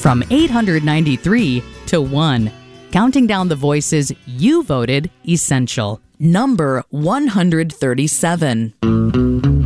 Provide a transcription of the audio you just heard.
From 893 to 1. Counting down the voices you voted essential. Number 137.